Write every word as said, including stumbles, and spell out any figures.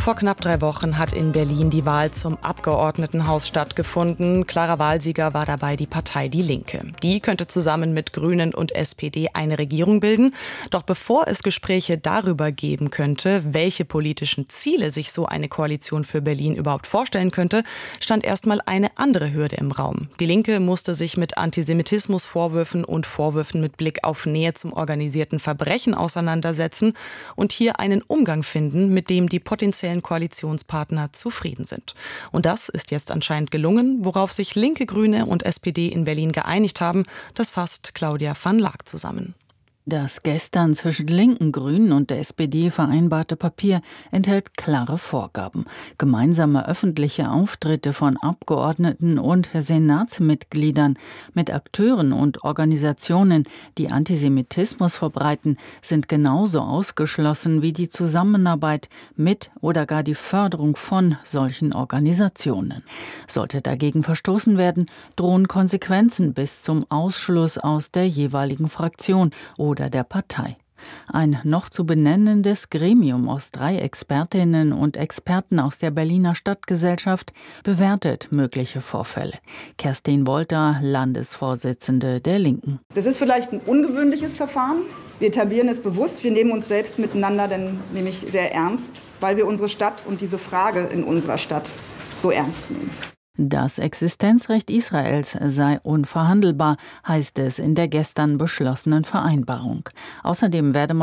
Vor knapp drei Wochen hat in Berlin die Wahl zum Abgeordnetenhaus stattgefunden. Klarer Wahlsieger war dabei die Partei Die Linke. Die könnte zusammen mit Grünen und S P D eine Regierung bilden. Doch bevor es Gespräche darüber geben könnte, welche politischen Ziele sich so eine Koalition für Berlin überhaupt vorstellen könnte, stand erstmal eine andere Hürde im Raum. Die Linke musste sich mit Antisemitismusvorwürfen und Vorwürfen mit Blick auf Nähe zum organisierten Verbrechen auseinandersetzen und hier einen Umgang finden, mit dem die potenziellen Koalitionspartner zufrieden sind. Und das ist jetzt anscheinend gelungen. Worauf sich Linke, Grüne und S P D in Berlin geeinigt haben, das fasst Claudia van Laak zusammen. Das gestern zwischen Linken, Grünen und der S P D vereinbarte Papier enthält klare Vorgaben. Gemeinsame öffentliche Auftritte von Abgeordneten und Senatsmitgliedern mit Akteuren und Organisationen, die Antisemitismus verbreiten, sind genauso ausgeschlossen wie die Zusammenarbeit mit oder gar die Förderung von solchen Organisationen. Sollte dagegen verstoßen werden, drohen Konsequenzen bis zum Ausschluss aus der jeweiligen Fraktion oder oder der Partei. Ein noch zu benennendes Gremium aus drei Expertinnen und Experten aus der Berliner Stadtgesellschaft bewertet mögliche Vorfälle. Kerstin Wolter, Landesvorsitzende der Linken. Das ist vielleicht ein ungewöhnliches Verfahren. Wir etablieren es bewusst. Wir nehmen uns selbst miteinander denn nämlich sehr ernst, weil wir unsere Stadt und diese Frage in unserer Stadt so ernst nehmen. Das Existenzrecht Israels sei unverhandelbar, heißt es in der gestern beschlossenen Vereinbarung. Außerdem werde man